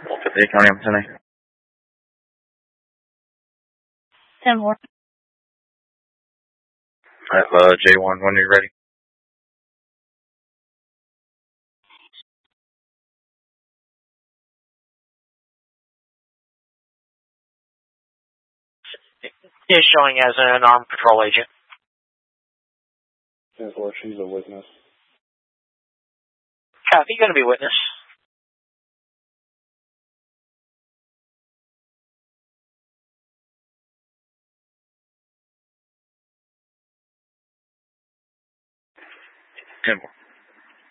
58 County, I'm tonight. 10 more. I have J1 when you're ready. He is showing as an armed patrol agent. Or she's a witness. Kathy, going to be witness. Ten more.